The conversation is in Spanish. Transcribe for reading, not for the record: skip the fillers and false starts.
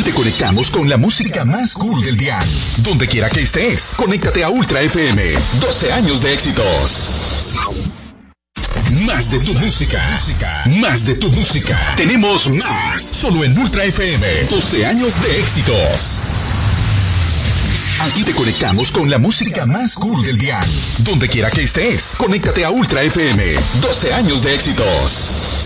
te conectamos con la música más cool del día. Donde quiera que estés, conéctate a Ultra FM. 12 años de éxitos. Más de tu música. Más de tu música. Tenemos más. Solo en Ultra FM. 12 años de éxitos. Aquí te conectamos con la música más cool del día. Donde quiera que estés, conéctate a Ultra FM. 12 años de éxitos.